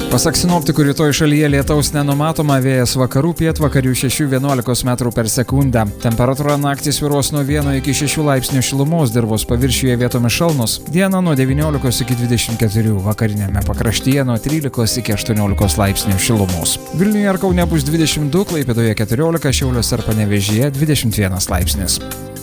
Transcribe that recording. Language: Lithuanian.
Pasak sinoptikų, rytoj šalyje lietaus nenumatoma, vėjas vakarų pietvakarių 6–11 metrų per sekundę. Temperatūra naktį svyruos nuo 1 iki 6 laipsnių šilumos, dirvos paviršiuje vietomis šalnos. Dieną nuo 19 iki 24, vakarinėme pakraštyje nuo 13 iki 18 laipsnių šilumos. Vilniuje ir Kaune bus 22, Klaipėdoje 14, Šiauliuose ir Panevėžyje 21 laipsnis.